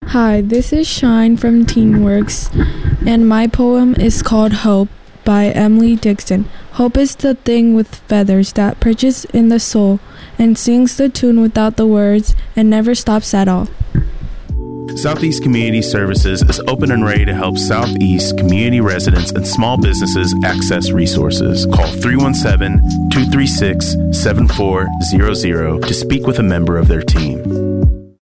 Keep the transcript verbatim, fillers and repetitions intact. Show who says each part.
Speaker 1: Hi, this is Shine from TeenWorks, and my poem is called Hope by Emily Dixon. Hope is the thing with feathers that perches in the soul and sings the tune without the words and never stops at all.
Speaker 2: Southeast Community Services is open and ready to help Southeast community residents and small businesses access resources. Call three one seven, two three six, seven four zero zero to speak with a member of their team.